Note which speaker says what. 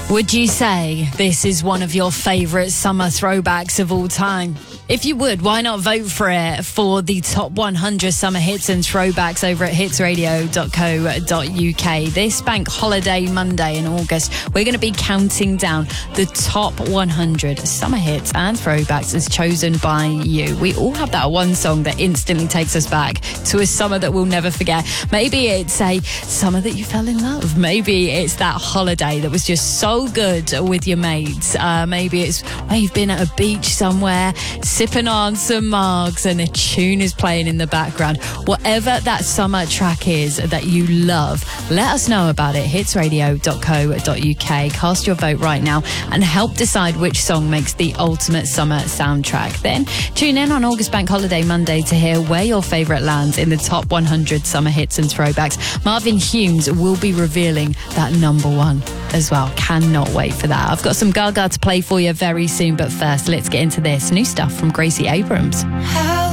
Speaker 1: Would you say this is one of your favourite summer throwbacks of all time? If you would, why not vote for it for the top 100 summer hits and throwbacks over at hitsradio.co.uk. This bank holiday Monday in August, we're going to be counting down the top 100 summer hits and throwbacks as chosen by you. We all have that one song that instantly takes us back to a summer that we'll never forget. Maybe it's a summer that you fell in love. Maybe it's that holiday that was just so good with your mates. Maybe it's where you've been at a beach somewhere, sipping on some margs and a tune is playing in the background. Whatever that summer track is that you love, let us know about it. hitsradio.co.uk. Cast your vote right now and help decide which song makes the ultimate summer soundtrack. Then tune in on August Bank Holiday Monday to hear where your favourite lands in the top 100 summer hits and throwbacks. Marvin Humes will be revealing that number one as well. Cannot wait for that. I've got some Gaga to play for you very soon, but first let's get into this new stuff from Gracie Abrams.